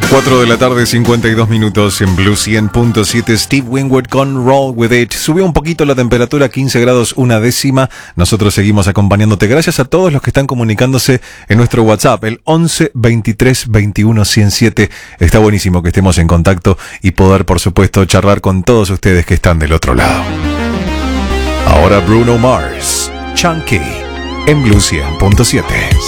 4 de la tarde, 52 minutos en Blue 100.7. Steve Winwood con Roll With It. Subió un poquito la temperatura, 15 grados, una décima. Nosotros seguimos acompañándote. Gracias a todos los que están comunicándose en nuestro WhatsApp, el 11 23 21 107. Está buenísimo que estemos en contacto y poder, por supuesto, charlar con todos ustedes que están del otro lado. Ahora Bruno Mars, Chunky, en Blue 100.7.